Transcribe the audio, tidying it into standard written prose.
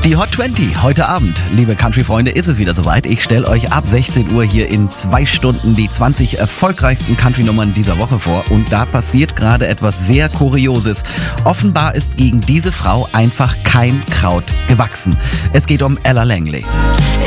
Die Hot 20 heute Abend, liebe Country-Freunde, ist es wieder soweit. Ich stelle euch ab 16 Uhr hier in 2 Stunden die 20 erfolgreichsten Country-Nummern dieser Woche vor. Und da passiert gerade etwas sehr Kurioses. Offenbar ist gegen diese Frau einfach kein Kraut gewachsen. Es geht um Ella Langley.